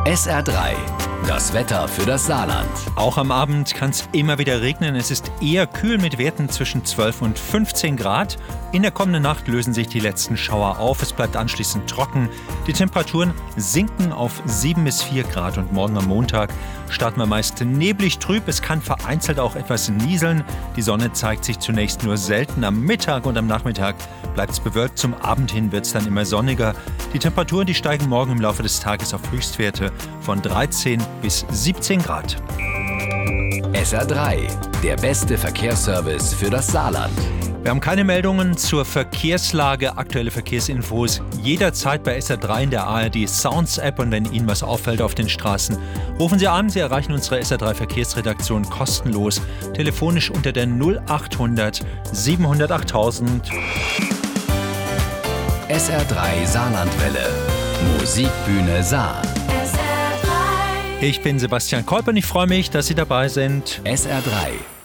SR3, das Wetter für das Saarland. Auch am Abend kann es immer wieder regnen. Es ist eher kühl mit Werten zwischen 12 und 15 Grad. In der kommenden Nacht lösen sich die letzten Schauer auf. Es bleibt anschließend trocken. Die Temperaturen sinken auf 7 bis 4 Grad. Und morgen am Montag starten wir meist neblig trüb. Es kann vereinzelt auch etwas nieseln. Die Sonne zeigt sich zunächst nur selten. Am Mittag und am Nachmittag bleibt es bewölkt. Zum Abend hin wird es dann immer sonniger. Die Temperaturen, die steigen morgen im Laufe des Tages auf Höchstwerte von 13 bis 17 Grad. SR3, der beste Verkehrsservice für das Saarland. Wir haben keine Meldungen zur Verkehrslage, aktuelle Verkehrsinfos jederzeit bei SR3 in der ARD Sounds App, und wenn Ihnen was auffällt auf den Straßen, rufen Sie an. Sie erreichen unsere SR3 Verkehrsredaktion kostenlos, telefonisch unter der 0800 700 8000. SR3 Saarlandwelle. Musikbühne Saar. Ich bin Sebastian Kolb und ich freue mich, dass Sie dabei sind. SR3